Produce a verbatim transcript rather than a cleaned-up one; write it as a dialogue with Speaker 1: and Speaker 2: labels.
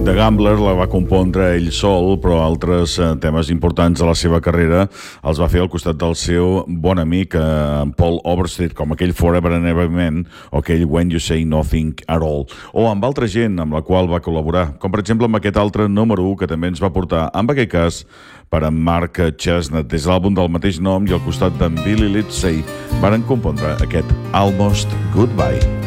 Speaker 1: The Gambler la va compondre ell sol, però altres eh, temes importants de la seva carrera els va fer al costat del seu bon amic eh, Paul Overstreet, com aquell Forever and Ever Man o aquell When You Say Nothing at All, o amb altra gent amb la qual va col·laborar, com per exemple amb aquest altre número u que també ens va portar, en aquest cas, per en Mark Chestnut. Des de l'àlbum del mateix nom i al costat d'en Billy Lindsay varen compondre aquest Almost Goodbye.